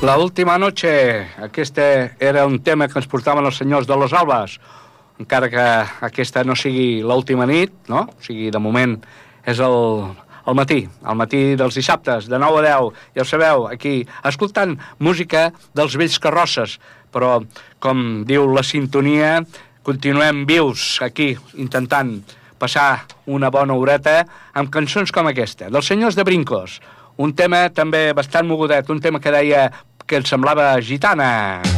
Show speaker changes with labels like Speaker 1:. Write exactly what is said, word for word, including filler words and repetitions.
Speaker 1: La última noche, aquest era un tema que ens portaven els senyors de Los Albas, encara que aquesta no sigui l'última nit, no? O sigui, de moment és el, el matí, el matí dels dissabtes, de nou a deu, ja ho sabeu, aquí, escoltant música dels vells carrosses, però, com diu la sintonia, continuem vius aquí, intentant passar una bona horeta amb cançons com aquesta, dels senyors de Brincos, un tema també bastant mogudet, un tema que deia que ens semblava gitana.